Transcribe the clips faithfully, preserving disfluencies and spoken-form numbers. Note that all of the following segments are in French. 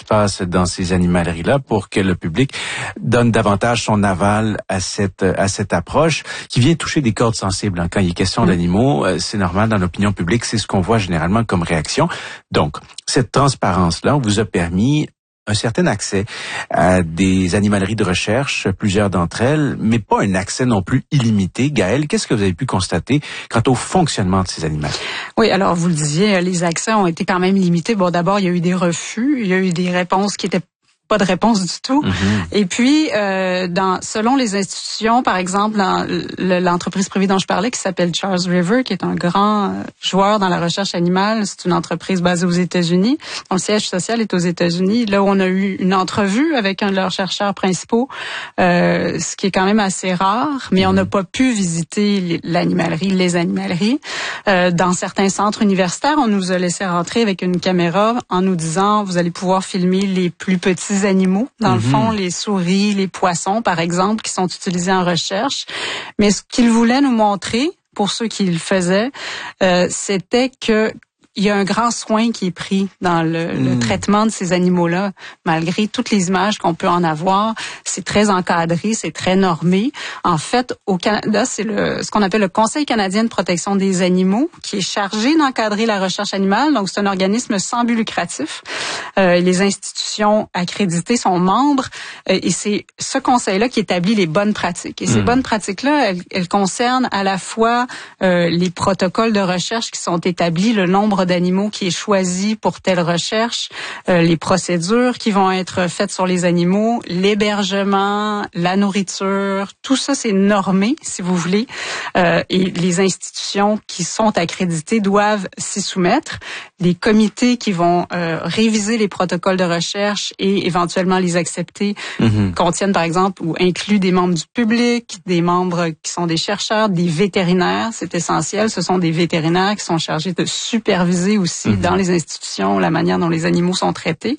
passe dans ces animaleries-là pour que le public donne davantage son aval à cette à cette approche qui vient toucher des cordes sensibles. Hein. Quand il est question mmh. d'animaux, c'est normal dans l'opinion publique, c'est ce qu'on voit généralement comme réaction. Donc, cette transparence-là vous a permis un certain accès à des animaleries de recherche, plusieurs d'entre elles, mais pas un accès non plus illimité. Gaëlle, qu'est-ce que vous avez pu constater quant au fonctionnement de ces animaleries? Oui, alors vous le disiez, les accès ont été quand même limités. Bon, d'abord, il y a eu des refus, il y a eu des réponses qui étaient pas de réponse du tout. Mm-hmm. Et puis, euh, dans, selon les institutions, par exemple, dans l'entreprise privée dont je parlais, qui s'appelle Charles River, qui est un grand joueur dans la recherche animale, c'est une entreprise basée aux États-Unis, dont le siège social est aux États-Unis. Là où on a eu une entrevue avec un de leurs chercheurs principaux, euh, ce qui est quand même assez rare, mais mm-hmm. on n'a pas pu visiter l'animalerie, les animaleries. Euh, dans certains centres universitaires, on nous a laissé rentrer avec une caméra en nous disant, vous allez pouvoir filmer les plus petits animaux, dans mm-hmm. le fond, les souris, les poissons, par exemple, qui sont utilisés en recherche. Mais ce qu'ils voulaient nous montrer, pour ceux qui le faisaient, euh, c'était que il y a un grand soin qui est pris dans le, mmh. le traitement de ces animaux-là, malgré toutes les images qu'on peut en avoir. C'est très encadré, c'est très normé. En fait, au Canada, c'est le, ce qu'on appelle le Conseil canadien de protection des animaux qui est chargé d'encadrer la recherche animale. Donc, c'est un organisme sans but lucratif. Euh, les institutions accréditées sont membres euh, et c'est ce conseil-là qui établit les bonnes pratiques. Et mmh. ces bonnes pratiques-là, elles, elles concernent à la fois euh, les protocoles de recherche qui sont établis, le nombre d'animaux qui est choisi pour telle recherche, euh, les procédures qui vont être faites sur les animaux, l'hébergement, la nourriture, tout ça c'est normé, si vous voulez, euh, et les institutions qui sont accréditées doivent s'y soumettre. Les comités qui vont euh, réviser les protocoles de recherche et éventuellement les accepter mm-hmm. contiennent par exemple ou incluent des membres du public, des membres qui sont des chercheurs, des vétérinaires, c'est essentiel, ce sont des vétérinaires qui sont chargés de superviser aussi mmh. dans les institutions la manière dont les animaux sont traités.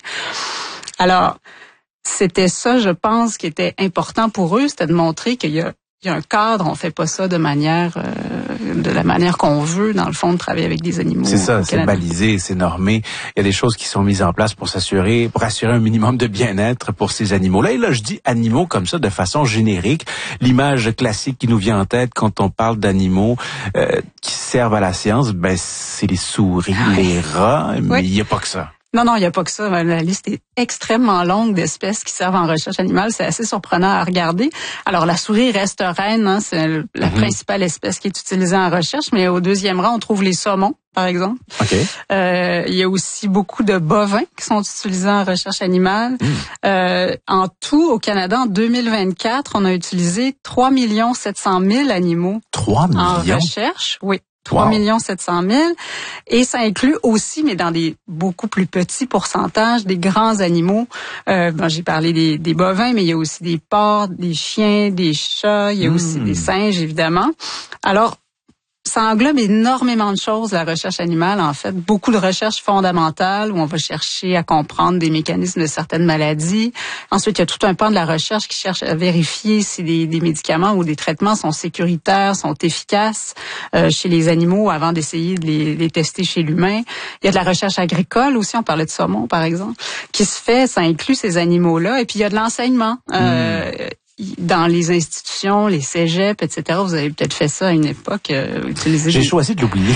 Alors, c'était ça, je pense, qui était important pour eux, c'était de montrer qu'il y a, il y a un cadre, on fait pas ça de manière, euh, de la manière qu'on veut, dans le fond, de travailler avec des animaux. C'est ça, c'est balisé, c'est normé. Il y a des choses qui sont mises en place pour s'assurer, pour assurer un minimum de bien-être pour ces animaux-là. Et là, je dis animaux comme ça de façon générique. L'image classique qui nous vient en tête quand on parle d'animaux euh, qui servent à la science, ben c'est les souris, ah oui. les rats, mais oui. il n'y a pas que ça. Non, non, il n'y a pas que ça. La liste est extrêmement longue d'espèces qui servent en recherche animale. C'est assez surprenant à regarder. Alors, la souris reste reine, hein, c'est la mm-hmm. principale espèce qui est utilisée en recherche, mais au deuxième rang, on trouve les saumons, par exemple. Okay. Euh, il y a aussi beaucoup de bovins qui sont utilisés en recherche animale. Mm. Euh, en tout, au Canada, en deux mille vingt-quatre, on a utilisé trois millions sept cent mille animaux trois millions en recherche. Oui. trois millions sept cent mille. Et ça inclut aussi, mais dans des beaucoup plus petits pourcentages, des grands animaux. Euh, bon, j'ai parlé des, des bovins, mais il y a aussi des porcs, des chiens, des chats, il y a mmh. aussi des singes, évidemment. Alors, ça englobe énormément de choses, la recherche animale, en fait. Beaucoup de recherches fondamentales où on va chercher à comprendre des mécanismes de certaines maladies. Ensuite, il y a tout un pan de la recherche qui cherche à vérifier si des, des médicaments ou des traitements sont sécuritaires, sont efficaces euh, chez les animaux avant d'essayer de les, les tester chez l'humain. Il y a de la recherche agricole aussi, on parlait de saumon, par exemple, qui se fait, ça inclut ces animaux-là. Et puis, il y a de l'enseignement. Euh, mmh. Dans les institutions, les cégeps, et cetera. Vous avez peut-être fait ça à une époque. Euh, utiliser J'ai des... choisi de l'oublier.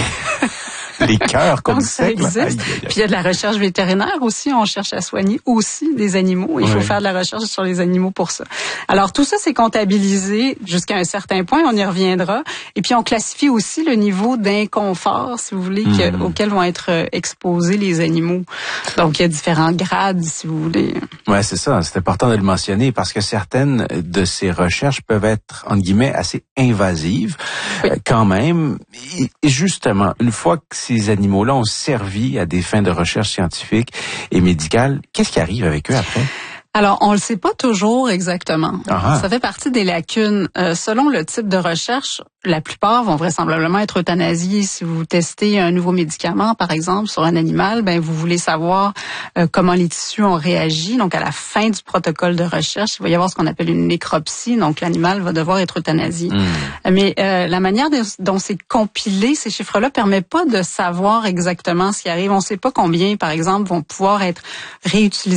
Les cœurs comme ça existe. Aïe, aïe, aïe. Puis il y a de la recherche vétérinaire aussi. On cherche à soigner aussi des animaux. Il ouais. faut faire de la recherche sur les animaux pour ça. Alors tout ça, c'est comptabilisé jusqu'à un certain point. On y reviendra. Et puis on classifie aussi le niveau d'inconfort, si vous voulez, mmh. que, auquel vont être exposés les animaux. Donc il y a différents grades, si vous voulez. Ouais, c'est ça. C'est important de le mentionner parce que certaines de ces recherches peuvent être, entre guillemets, assez invasives oui. euh, quand même. Et justement, une fois que ces animaux-là ont servi à des fins de recherche scientifique et médicale, qu'est-ce qui arrive avec eux après? Alors, on le sait pas toujours exactement. Aha. Ça fait partie des lacunes. Euh, selon le type de recherche, la plupart vont vraisemblablement être euthanasiés. Si vous testez un nouveau médicament, par exemple, sur un animal, ben vous voulez savoir euh, comment les tissus ont réagi. Donc, à la fin du protocole de recherche, il va y avoir ce qu'on appelle une nécropsie. Donc, l'animal va devoir être euthanasié. Mmh. Mais euh, la manière dont c'est compilé, ces chiffres-là, permet pas de savoir exactement ce qui arrive. On sait pas combien, par exemple, vont pouvoir être réutilisés